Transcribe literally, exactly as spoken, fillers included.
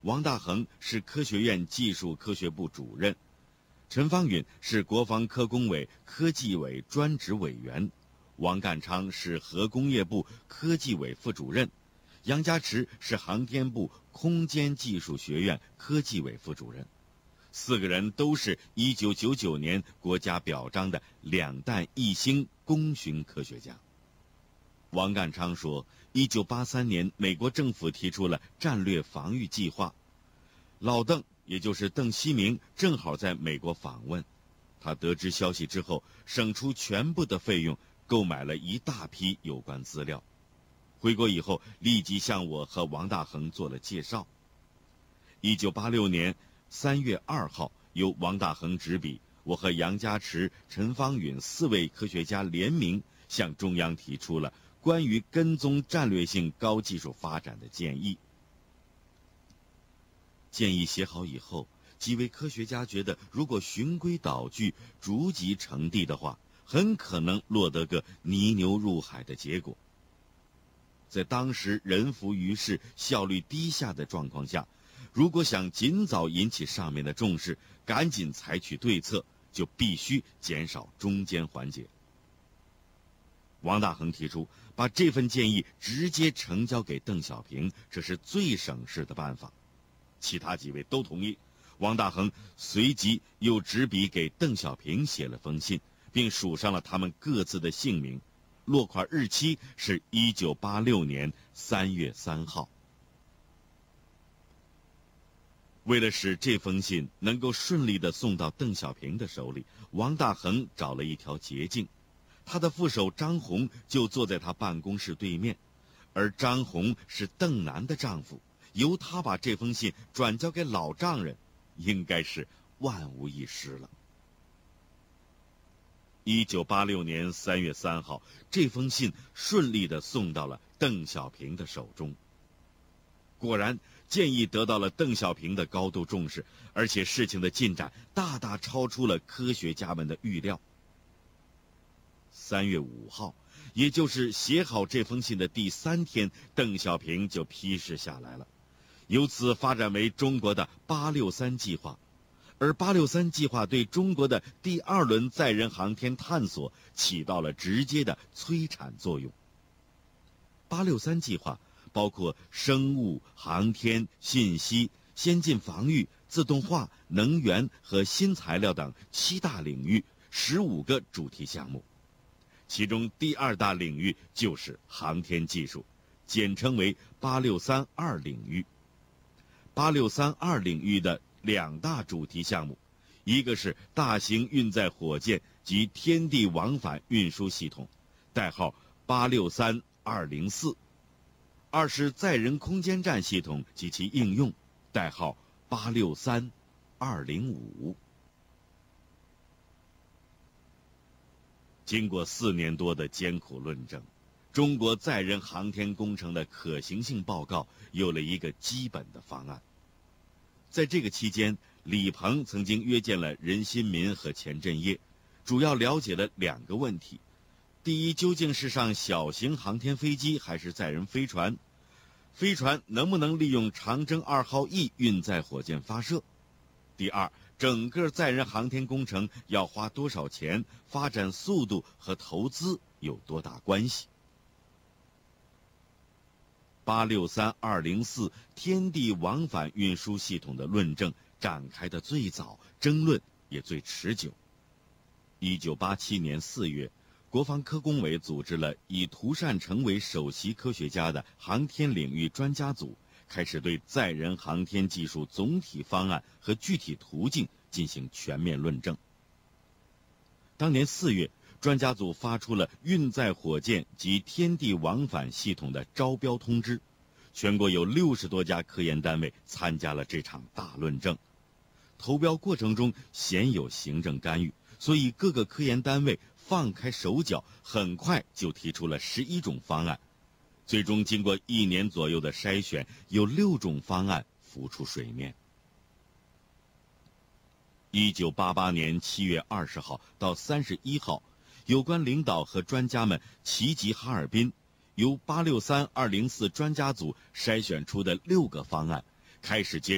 王大珩是科学院技术科学部主任，陈方允是国防科工委科技委专职委员，王淦昌是核工业部科技委副主任，杨家池是航天部空间技术学院科技委副主任。四个人都是一九九九年国家表彰的两弹一星功勋科学家。王淦昌说，一九八三年美国政府提出了战略防御计划，老邓也就是邓锡明正好在美国访问，他得知消息之后，省出全部的费用购买了一大批有关资料，回国以后立即向我和王大珩做了介绍。一九八六年三月二号，由王大珩执笔，我和杨家池、陈方允四位科学家联名向中央提出了关于跟踪战略性高技术发展的建议。建议写好以后，几位科学家觉得，如果循规蹈矩、逐级成地的话，很可能落得个泥牛入海的结果。在当时人浮于事、效率低下的状况下，如果想尽早引起上面的重视，赶紧采取对策，就必须减少中间环节。王大珩提出，把这份建议直接呈交给邓小平，这是最省事的办法。其他几位都同意。王大珩随即又执笔给邓小平写了封信，并署上了他们各自的姓名，落款日期是一九八六年三月三号。为了使这封信能够顺利地送到邓小平的手里，王大珩找了一条捷径。他的副手张宏就坐在他办公室对面，而张宏是邓南的丈夫，由他把这封信转交给老丈人，应该是万无一失了。一九八六年三月三号，这封信顺利地送到了邓小平的手中。果然，建议得到了邓小平的高度重视，而且事情的进展大大超出了科学家们的预料。三月五号，也就是写好这封信的第三天，邓小平就批示下来了，由此发展为中国的八六三计划。而八六三计划对中国的第二轮载人航天探索起到了直接的催产作用。八六三计划包括生物、航天、信息、先进防御、自动化、能源和新材料等七大领域十五个主题项目，其中第二大领域就是航天技术，简称为八六三二领域。八六三二领域的两大主题项目，一个是大型运载火箭及天地往返运输系统，代号八六三二零四；二是载人空间站系统及其应用，代号八六三二零五。经过四年多的艰苦论证，中国载人航天工程的可行性报告有了一个基本的方案。在这个期间，李鹏曾经约见了任新民和钱振业，主要了解了两个问题：第一，究竟是上小型航天飞机还是载人飞船？飞船能不能利用长征二号 E 运载火箭发射？第二，整个载人航天工程要花多少钱？发展速度和投资有多大关系？八六三二零四天地往返运输系统的论证展开的最早，争论也最持久。一九八七年四月，国防科工委组织了以涂善成为首席科学家的航天领域专家组，开始对载人航天技术总体方案和具体途径进行全面论证。当年四月，专家组发出了运载火箭及天地往返系统的招标通知，全国有六十多家科研单位参加了这场大论证。投标过程中鲜有行政干预，所以各个科研单位放开手脚，很快就提出了十一种方案。最终经过一年左右的筛选，有六种方案浮出水面。一九八八年七月二十号到三十一号，有关领导和专家们齐集哈尔滨，由八六三二零四专家组筛选出的六个方案开始接受